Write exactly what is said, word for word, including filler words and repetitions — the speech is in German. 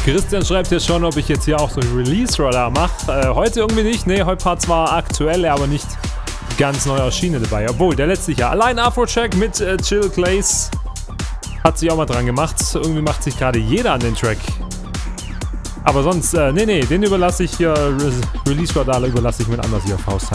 Christian schreibt jetzt schon, ob ich jetzt hier auch so einen Release-Radar mache. Äh, heute irgendwie nicht. Ne, heute war zwar aktuelle, aber nicht ganz neu erschienen dabei. Obwohl, der letzte Jahr. Allein Afrojack mit äh, Chill Clays hat sich auch mal dran gemacht. Irgendwie macht sich gerade jeder an den Track. Aber sonst, äh, nee, nee, den überlasse ich hier, Re Release-Radar überlasse ich mit anders hier auf Haustime.